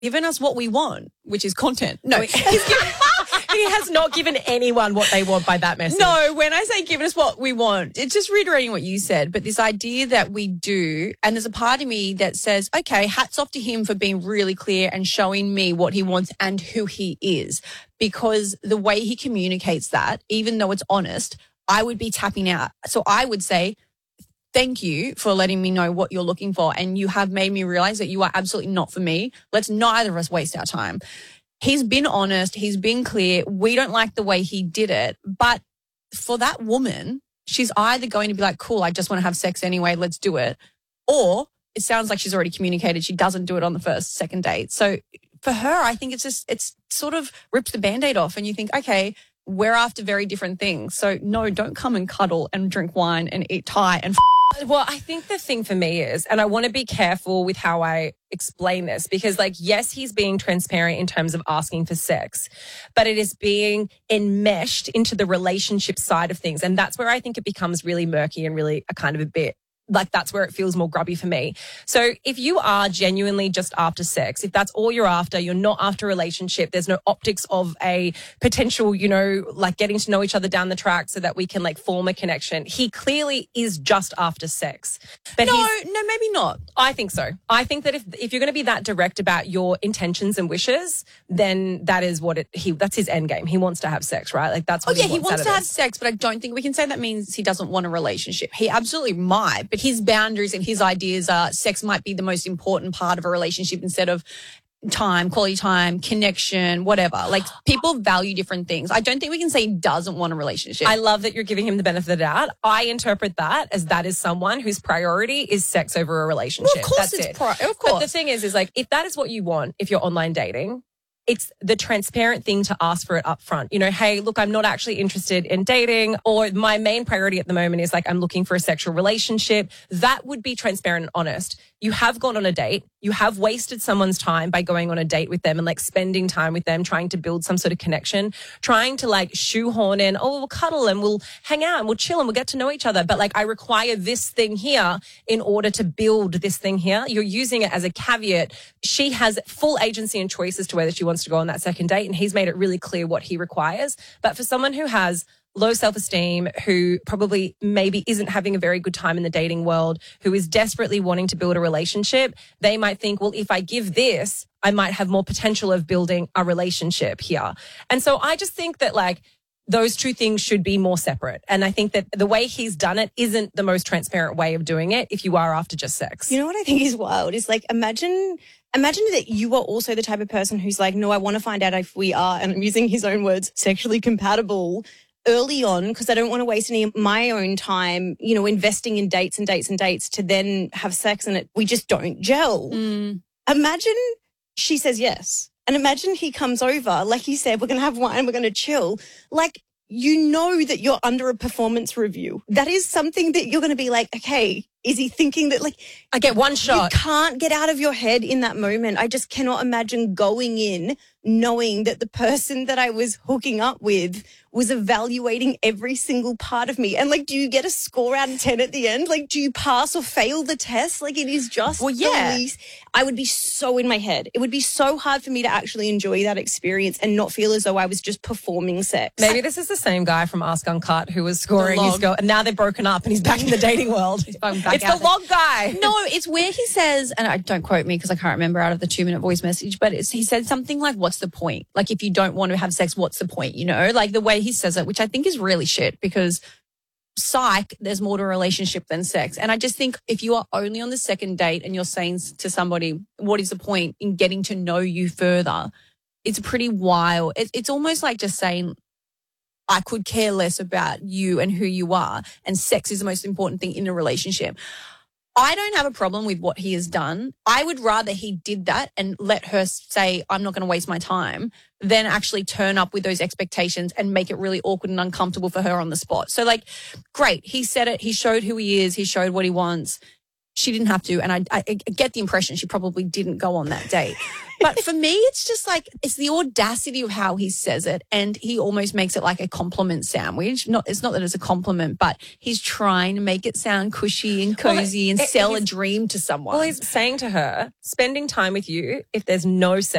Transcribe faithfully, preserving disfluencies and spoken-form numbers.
given us what we want, which is content. No, he's given, he has not given anyone what they want by that message. No, when I say given us what we want, it's just reiterating what you said, but this idea that we do, and there's a part of me that says, okay, hats off to him for being really clear and showing me what he wants and who he is, because the way he communicates that, even though it's honest, I would be tapping out. So I would say, thank you for letting me know what you're looking for, and you have made me realize that you are absolutely not for me. Let's neither of us waste our time. He's been honest. He's been clear. We don't like the way he did it. But for that woman, she's either going to be like, cool, I just want to have sex anyway, let's do it. Or it sounds like she's already communicated she doesn't do it on the first, second date. So for her, I think it's just, it's sort of rips the Band-Aid off and you think, okay, we're after very different things. So no, don't come and cuddle and drink wine and eat Thai and f- Well, I think the thing for me is, and I want to be careful with how I explain this, because like, yes, he's being transparent in terms of asking for sex, but it is being enmeshed into the relationship side of things. And that's where I think it becomes really murky and really a kind of a bit like that's where it feels more grubby for me. So if you are genuinely just after sex, if that's all you're after, you're not after a relationship, there's no optics of a potential, you know, like getting to know each other down the track so that we can like form a connection. He clearly is just after sex. But no, he's, no, maybe not. I think so. I think that if if you're going to be that direct about your intentions and wishes, then that is what it, he, that's his end game. He wants to have sex, right? Like that's what oh, yeah, he wants, he wants to have this. sex, but I don't think we can say that means he doesn't want a relationship. He absolutely might, but his boundaries and his ideas are sex might be the most important part of a relationship instead of time, quality time, connection, whatever. Like people value different things. I don't think we can say he doesn't want a relationship. I love that you're giving him the benefit of the doubt. I interpret that as that is someone whose priority is sex over a relationship. Well, of course That's it's it. Pri- of course. But the thing is, is like if that is what you want, if you're online dating, it's the transparent thing to ask for it up front. You know, hey, look, I'm not actually interested in dating, or my main priority at the moment is like I'm looking for a sexual relationship. That would be transparent and honest. You have gone on a date. You have wasted someone's time by going on a date with them and like spending time with them, trying to build some sort of connection, trying to like shoehorn in, oh, we'll cuddle and we'll hang out and we'll chill and we'll get to know each other. But like I require this thing here in order to build this thing here. You're using it as a caveat. She has full agency and choice as to whether she wants to go on that second date, and he's made it really clear what he requires. But for someone who has low self-esteem, who probably maybe isn't having a very good time in the dating world, who is desperately wanting to build a relationship, they might think, well, if I give this, I might have more potential of building a relationship here. And so I just think that like those two things should be more separate. And I think that the way he's done it isn't the most transparent way of doing it if you are after just sex. You know what I think is wild is like imagine imagine that you are also the type of person who's like, no, I want to find out if we are, and I'm using his own words, sexually compatible early on because I don't want to waste any of my own time, you know, investing in dates and dates and dates to then have sex and it we just don't gel. Mm. Imagine she says yes. And imagine he comes over, like you said, we're going to have wine, we're going to chill. Like, you know that you're under a performance review. That is something that you're going to be like, okay, is he thinking that like I get one shot? You can't get out of your head in that moment. I just cannot imagine going in knowing that the person that I was hooking up with was evaluating every single part of me. And like, do you get a score out of ten at the end? Like, do you pass or fail the test? Like, it is just well, yeah. the least. I would be so in my head. It would be so hard for me to actually enjoy that experience and not feel as though I was just performing sex. Maybe this is the same guy from Ask Uncut who was scoring The his log. girl, and now they're broken up and he's back in the dating world. He's back It's out the there. log guy. No, it's where he says, and I don't quote me because I can't remember out of the two minute voice message, but it's, he said something like, what's the point? Like, if you don't want to have sex, what's the point? You know, like the way he says it, which I think is really shit because psych, there's more to a relationship than sex. And I just think if you are only on the second date and you're saying to somebody, what is the point in getting to know you further? It's pretty wild. It, it's almost like just saying, I could care less about you and who you are, and sex is the most important thing in a relationship. I don't have a problem with what he has done. I would rather he did that and let her say, I'm not going to waste my time, than actually turn up with those expectations and make it really awkward and uncomfortable for her on the spot. So like, great. He said it. He showed who he is. He showed what he wants. she didn't have to. And I, I, I get the impression she probably didn't go on that date. But for me, it's just like, it's the audacity of how he says it. And he almost makes it like a compliment sandwich. Not, it's not that it's a compliment, but he's trying to make it sound cushy and cozy Well, and it- sell a he's- dream to someone. Well, he's saying to her, spending time with you, if there's no sex,